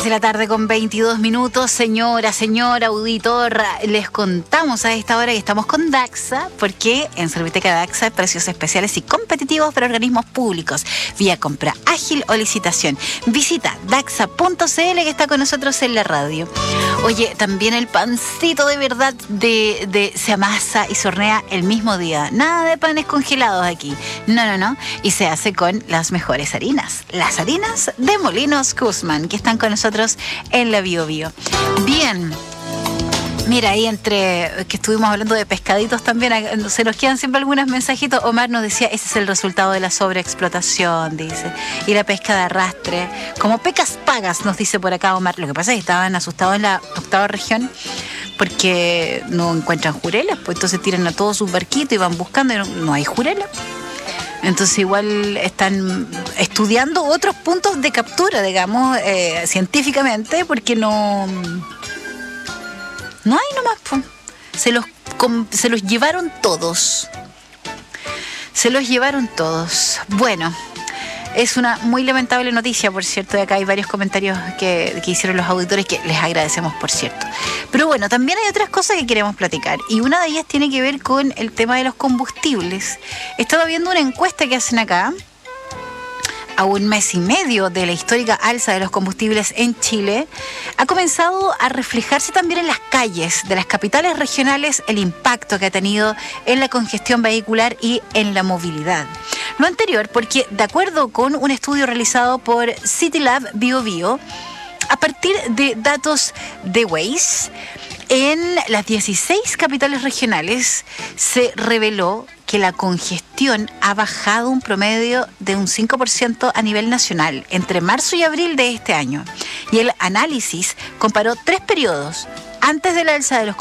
3 de la tarde con 22 minutos. Señora, auditor, les contamos a esta hora que estamos con Daxa, porque en Serviteca Daxa precios especiales y competitivos para organismos públicos, vía compra ágil o licitación. Visita daxa.cl, que está con nosotros en la radio. Oye, también el pancito de verdad se amasa y se hornea el mismo día. Nada de panes congelados aquí. No. Y se hace con las mejores harinas. Las harinas de Molinos Guzmán, que están con nosotros en la Bio Bio. Bien. Mira, ahí entre que estuvimos hablando de pescaditos también, se nos quedan siempre algunos mensajitos. Omar nos decía, ese es el resultado de la sobreexplotación, dice. Y la pesca de arrastre. Como pecas pagas, nos dice por acá Omar. Lo que pasa es que estaban asustados en la 8ª región porque no encuentran jurelas, pues entonces tiran a todos sus barquitos y van buscando y no hay jurelas. Entonces igual están estudiando otros puntos de captura, digamos, científicamente, porque no hay nomás, pues. Se los llevaron todos. Bueno, es una muy lamentable noticia, por cierto. De acá hay varios comentarios que hicieron los auditores que les agradecemos, por cierto. Pero bueno, también hay otras cosas que queremos platicar. Y una de ellas tiene que ver con el tema de los combustibles. He estado viendo una encuesta que hacen acá, a un mes y medio de la histórica alza de los combustibles en Chile. Ha comenzado a reflejarse también en las calles de las capitales regionales el impacto que ha tenido en la congestión vehicular y en la movilidad. Lo anterior porque, de acuerdo con un estudio realizado por CityLab Bio Bio, a partir de datos de Waze, en las 16 capitales regionales se reveló que la congestión ha bajado un promedio de un 5% a nivel nacional entre marzo y abril de este año. Y el análisis comparó 3 periodos antes de la alza de los